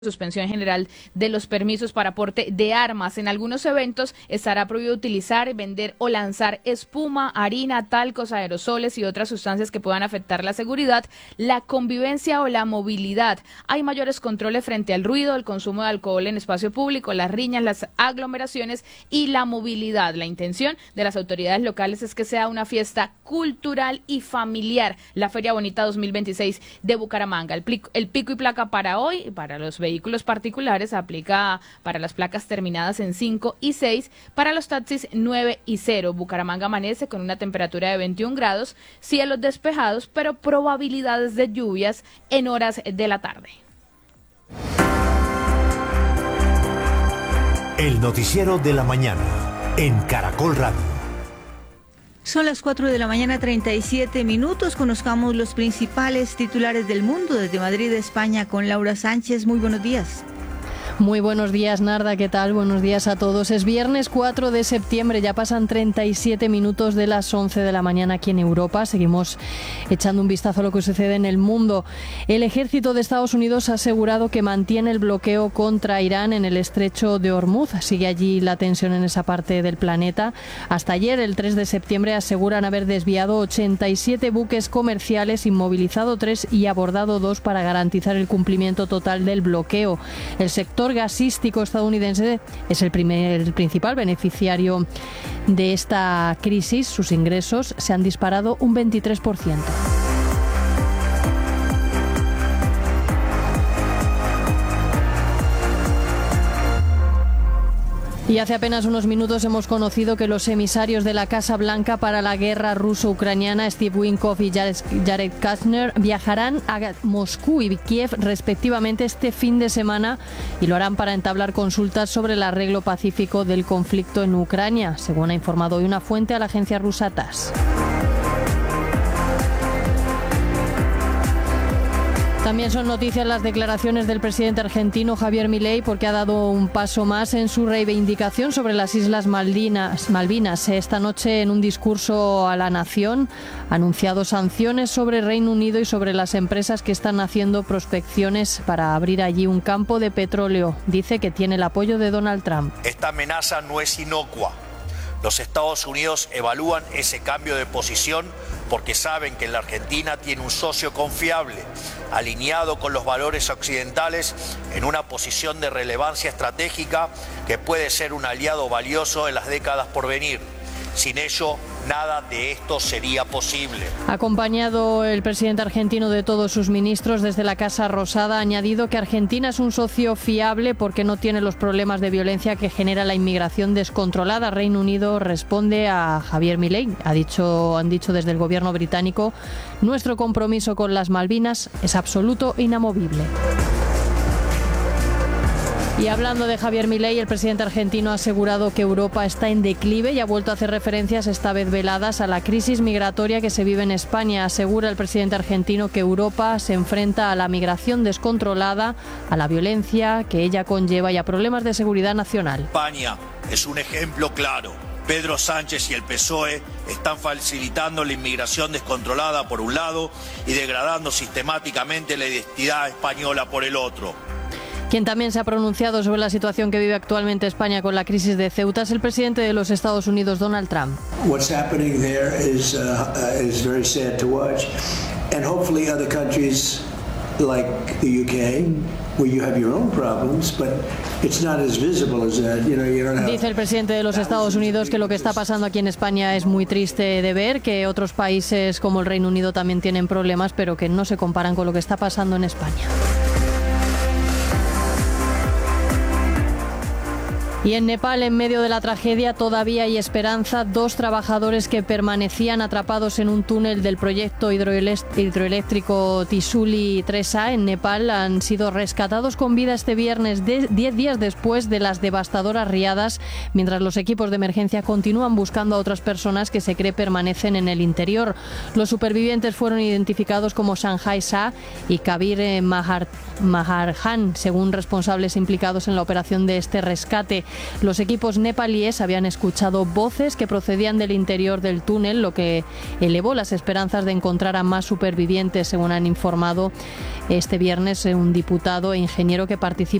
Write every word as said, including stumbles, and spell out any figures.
suspensión general de los permisos para porte de armas. En algunos eventos estará prohibido utilizar, vender o lanzar espuma, harina, talcos, aerosoles y otras sustancias que puedan afectar la seguridad, la convivencia o la movilidad. Hay mayores controles frente al ruido, el consumo de alcohol en espacio público, las riñas, las aglomeraciones y la movilidad. La intención de las autoridades locales es que sea una fiesta cultural y familiar. La Feria Bonita dos mil veintiséis de Bucaramanga. El, plico, el pico y placa para hoy, para los vehículos vehículos particulares aplica para las placas terminadas en cinco y seis, para los taxis nueve y cero. Bucaramanga amanece con una temperatura de veintiún grados, cielos despejados, pero probabilidades de lluvias en horas de la tarde. El noticiero de la mañana en Caracol Radio. Son las cuatro de la mañana, treinta y siete minutos. Conozcamos los principales titulares del mundo desde Madrid, España, con Laura Sánchez. Muy buenos días. Muy buenos días, Narda, ¿qué tal? Buenos días a todos. Es viernes cuatro de septiembre, ya pasan treinta y siete minutos de las once de la mañana aquí en Europa. Seguimos echando un vistazo a lo que sucede en el mundo. El ejército de Estados Unidos ha asegurado que mantiene el bloqueo contra Irán en el estrecho de Hormuz. Sigue allí la tensión en esa parte del planeta. Hasta ayer, el tres de septiembre, aseguran haber desviado ochenta y siete buques comerciales, inmovilizado tres y abordado dos para garantizar el cumplimiento total del bloqueo. El sector gasístico estadounidense es el, primer, el principal beneficiario de esta crisis. Sus ingresos se han disparado un veintitrés por ciento. Y hace apenas unos minutos hemos conocido que los emisarios de la Casa Blanca para la guerra ruso-ucraniana, Steve Witkoff y Jared Kushner, viajarán a Moscú y Kiev respectivamente este fin de semana y lo harán para entablar consultas sobre el arreglo pacífico del conflicto en Ucrania, según ha informado hoy una fuente a la agencia rusa TASS. También son noticias las declaraciones del presidente argentino Javier Milei, porque ha dado un paso más en su reivindicación sobre las Islas Malvinas. Malvinas. Esta noche, en un discurso a la nación, ha anunciado sanciones sobre Reino Unido y sobre las empresas que están haciendo prospecciones para abrir allí un campo de petróleo. Dice que tiene el apoyo de Donald Trump. Esta amenaza no es inocua. Los Estados Unidos evalúan ese cambio de posición porque saben que la Argentina tiene un socio confiable, alineado con los valores occidentales, en una posición de relevancia estratégica que puede ser un aliado valioso en las décadas por venir. Sin ello, nada de esto sería posible. Acompañado el presidente argentino de todos sus ministros desde la Casa Rosada, ha añadido que Argentina es un socio fiable porque no tiene los problemas de violencia que genera la inmigración descontrolada. Reino Unido responde a Javier Milei. Ha dicho, han dicho desde el gobierno británico: nuestro compromiso con las Malvinas es absoluto e inamovible. Y hablando de Javier Milei, el presidente argentino ha asegurado que Europa está en declive y ha vuelto a hacer referencias, esta vez veladas, a la crisis migratoria que se vive en España. Asegura el presidente argentino que Europa se enfrenta a la migración descontrolada, a la violencia que ella conlleva y a problemas de seguridad nacional. España es un ejemplo claro. Pedro Sánchez y el P S O E están facilitando la inmigración descontrolada por un lado y degradando sistemáticamente la identidad española por el otro. Quien también se ha pronunciado sobre la situación que vive actualmente España con la crisis de Ceuta es el presidente de los Estados Unidos, Donald Trump. What's happening there is uh, uh, is very sad to watch, and hopefully other countries like the U K, where you have your own problems, but it's not as visible as that. You know, you don't have. Dice el presidente de los Estados Unidos que lo que está pasando aquí en España es muy triste de ver, que otros países como el Reino Unido también tienen problemas, pero que no se comparan con lo que está pasando en España. Y en Nepal, en medio de la tragedia, todavía hay esperanza. Dos trabajadores que permanecían atrapados en un túnel del proyecto hidroeléctrico Tisuli tres A en Nepal han sido rescatados con vida este viernes, de diez días después de las devastadoras riadas, mientras los equipos de emergencia continúan buscando a otras personas que se cree permanecen en el interior. Los supervivientes fueron identificados como Sanjay Shah y Kabir Mahar, Maharjan, según responsables implicados en la operación de este rescate. Los equipos nepalíes habían escuchado voces que procedían del interior del túnel, lo que elevó las esperanzas de encontrar a más supervivientes, según han informado este viernes un diputado e ingeniero que participa